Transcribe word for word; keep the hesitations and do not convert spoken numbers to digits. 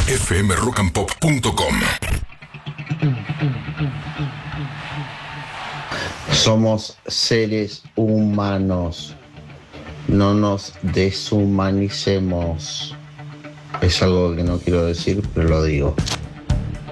f m rock and pop punto com. Somos seres humanos. No nos deshumanicemos. Es algo que no quiero decir, pero lo digo.